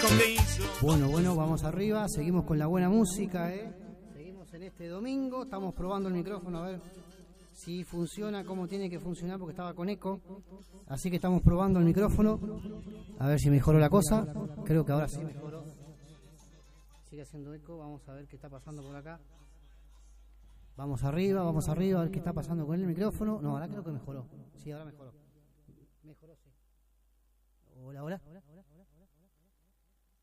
Bueno, vamos arriba, seguimos con la buena música, seguimos en este domingo, estamos probando el micrófono a ver si funciona como tiene que funcionar porque estaba con eco, así que estamos probando el micrófono, a ver si mejoró la cosa, creo que ahora sí mejoró, sigue haciendo eco, vamos a ver qué está pasando por acá, vamos arriba, a ver qué está pasando con el micrófono, no, ahora creo que mejoró, sí, ahora mejoró, sí. Hola.